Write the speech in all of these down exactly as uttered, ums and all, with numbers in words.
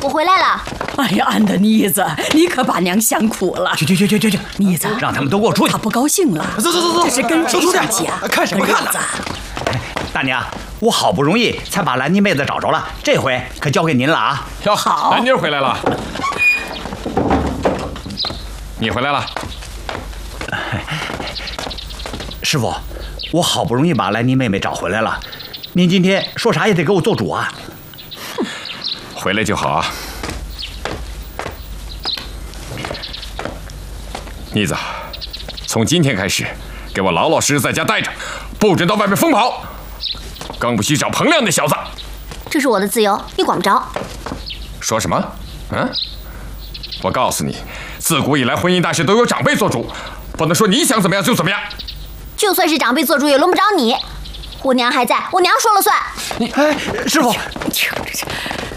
我回来了。 哎呀，俺的妮子，你可把娘想苦了。 去去去去去去， 妮子， 让他们都给我出去。 他不高兴了。 走走走走， 这是跟谁生气啊？ 看什么看呢？大娘，我好不容易才把兰妮妹子找着了，这回可交给您了啊！ 哟， 好， 兰妮回来了。你回来了， 师傅，我好不容易把兰妮妹妹找回来了，您今天说啥也得给我做主啊！ 回来就好啊。妮子，从今天开始，给我老老实实在家待着，不准到外面疯跑，更不许找彭亮那小子。 这是我的自由，你管不着。 说什么？嗯？我告诉你，自古以来婚姻大事都由长辈做主，不能说你想怎么样就怎么样。 就算是长辈做主，也轮不着你。我娘还在，我娘说了算。 你，哎，师傅， 听着这，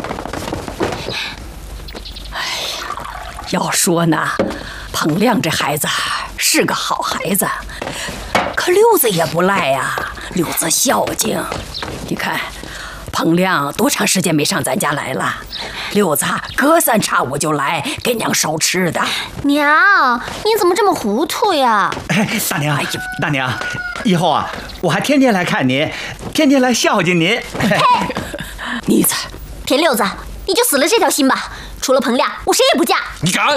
哎呀，要说呢，彭亮这孩子是个好孩子，可六子也不赖呀、啊，六子孝敬。你看，彭亮多长时间没上咱家来了？六子隔三差五就来给娘烧吃的。 娘，你怎么这么糊涂呀？ 哎，大娘，哎呀，大娘，以后啊，我还天天来看您，天天来孝敬您。 嘿， 妮子， 田六子，你就死了这条心吧。除了彭亮，我谁也不嫁。 你敢？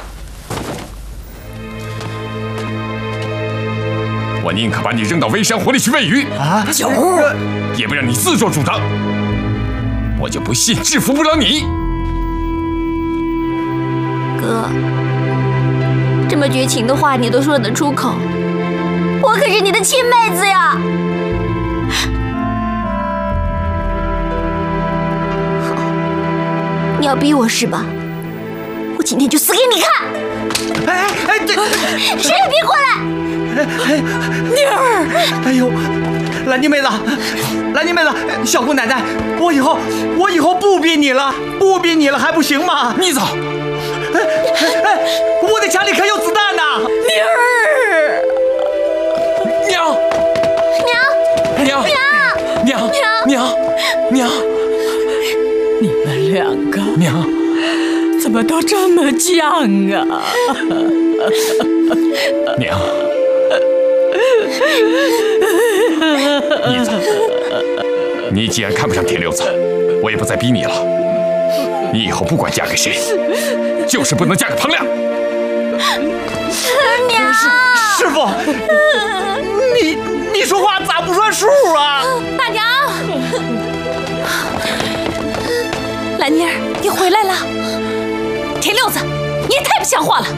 我宁可把你扔到微山湖里去喂鱼啊！ 九， 也不让你自作主张。我就不信制服不了你。 哥，这么绝情的话你都说得出口，我可是你的亲妹子呀！好，你要逼我是吧？我今天就死给你看！ 哎哎，这谁也别过来！ 哎，妮儿，哎呦，兰妮妹子，兰妮妹子，小姑奶奶，我以后我以后不逼你了，不逼你了还不行吗？ 妮子， 哎哎，我的枪里可有子弹呢！ 妮儿， 娘， 娘， 娘，娘，娘，娘，娘， 你们两个娘， 怎么都这么犟啊？ 娘。妮子，你既然看不上田六子，我也不再逼你了。你以后不管嫁给谁，就是不能嫁给彭亮。 娘， 师师傅，你你说话咋不算数啊？ 大娘， 兰妮儿，你回来了。田六子，你也太不像话了。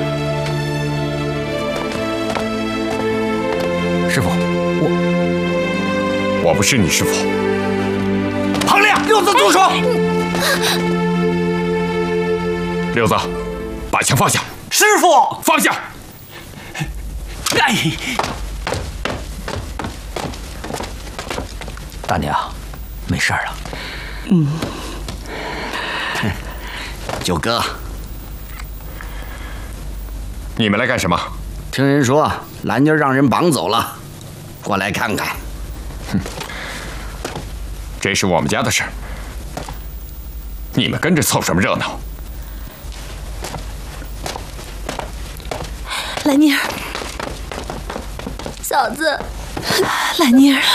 师傅，我我不是你师傅。 彭亮，六子住手！ 六子，把枪放下。 师傅， 放下。 哎，大娘，没事了。 嗯， 九哥， 你们来干什么？ 听人说兰妮让人绑走了，过来看看。 哼，这是我们家的事儿，你们跟着凑什么热闹？ 兰妮儿， 嫂子， 兰妮儿，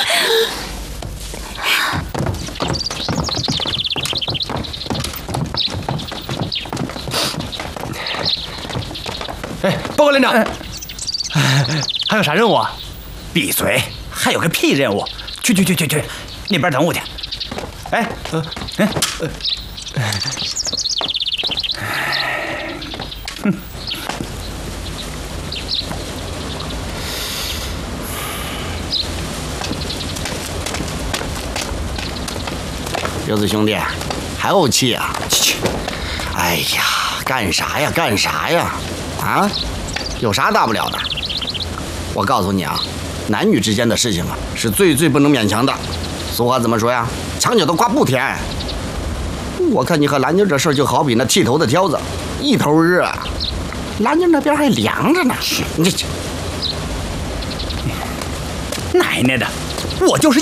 哎，报告连长，还有啥任务啊？闭嘴！还有个屁任务！去去去去去，那边等我去。哎，呃，哎，呃，哼。 六子兄弟，还怄气啊？切！哎呀，干啥呀？干啥呀？啊，有啥大不了的？我告诉你啊，男女之间的事情啊，是最最不能勉强的。俗话怎么说呀？墙角的瓜不甜。我看你和兰妮这事儿就好比那剃头的挑子，一头热，兰妮那边还凉着呢。你这奶奶的，我就是。